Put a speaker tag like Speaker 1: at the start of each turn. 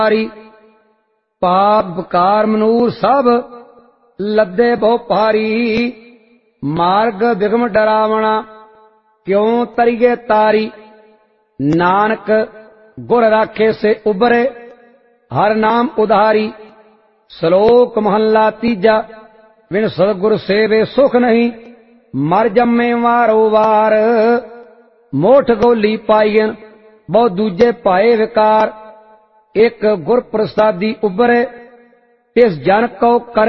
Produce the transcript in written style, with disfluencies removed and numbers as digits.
Speaker 1: पाप विकार मनूर सब लदे बहु भारी। मार्ग बिगम डरावना क्यों तरिए तारी। नानक गुर राखे से उबरे हर नाम उधारी। श्लोक महला तीजा बिन सतगुर सेवे सुख नहीं। मर जम्मे वारो वार मोठ गोली पाईन बहु दूजे पाए विकार। एक गुर प्रसादी उबरे तिस जन को करे